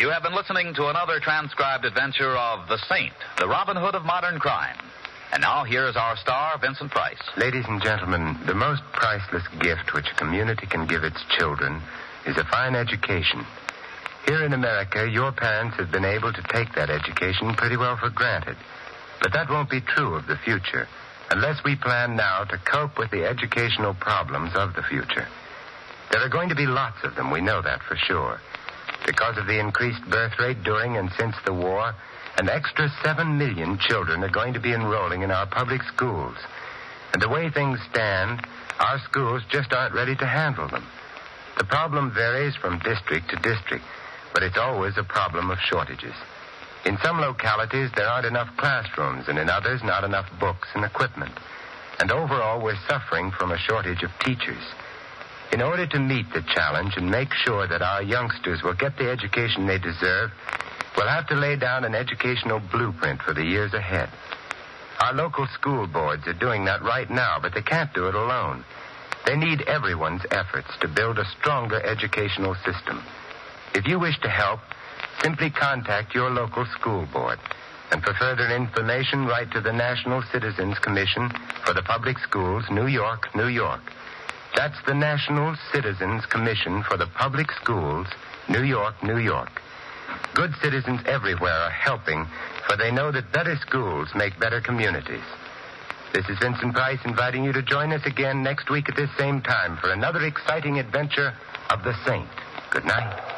You have been listening to another transcribed adventure of The Saint, the Robin Hood of modern crime. And now here's our star, Vincent Price. Ladies and gentlemen, the most priceless gift which a community can give its children is a fine education. Here in America, your parents have been able to take that education pretty well for granted. But that won't be true of the future unless we plan now to cope with the educational problems of the future. There are going to be lots of them, we know that for sure. Because of the increased birth rate during and since the war, an extra 7 million children are going to be enrolling in our public schools. And the way things stand, our schools just aren't ready to handle them. The problem varies from district to district, but it's always a problem of shortages. In some localities, there aren't enough classrooms, and in others, not enough books and equipment. And overall, we're suffering from a shortage of teachers. In order to meet the challenge and make sure that our youngsters will get the education they deserve, we'll have to lay down an educational blueprint for the years ahead. Our local school boards are doing that right now, but they can't do it alone. They need everyone's efforts to build a stronger educational system. If you wish to help, simply contact your local school board. And for further information, write to the National Citizens Commission for the Public Schools, New York, New York. That's the National Citizens Commission for the Public Schools, New York, New York. Good citizens everywhere are helping, for they know that better schools make better communities. This is Vincent Price inviting you to join us again next week at this same time for another exciting adventure of the Saint. Good night.